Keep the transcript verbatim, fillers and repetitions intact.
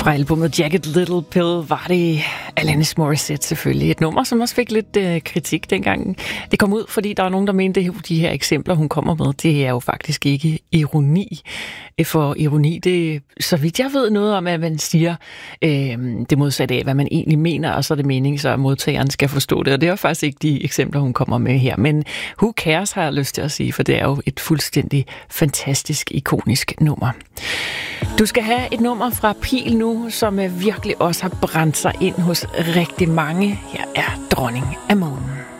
Fra albumet Jagged Little Pill var det Alanis Morissette selvfølgelig. Et nummer, som også fik lidt øh, kritik dengang. Det kom ud, fordi der var nogen, der mente, at de her eksempler, hun kommer med, det er jo faktisk ikke ironi. For ironi, det så vidt jeg ved noget om, at man siger øh, det modsatte af, hvad man egentlig mener, og så er det meningen, så modtageren skal forstå det. Og det er faktisk ikke de eksempler, hun kommer med her. Men who cares, har jeg lyst til at sige, for det er jo et fuldstændig fantastisk, ikonisk nummer. Du skal have et nummer fra Pil nu, som virkelig også har brændt sig ind hos rigtig mange. Her er Dronning af Månen.